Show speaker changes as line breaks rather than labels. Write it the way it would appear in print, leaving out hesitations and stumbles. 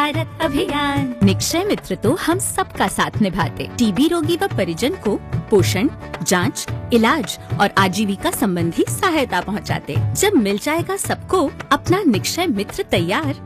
भारत अभियान। निक्षय मित्र तो हम सबका साथ निभाते, टीबी रोगी व परिजन को पोषण, जांच, इलाज और आजीविका संबंधी सहायता पहुंचाते। जब मिल जाएगा सबको अपना निक्षय मित्र तैयार,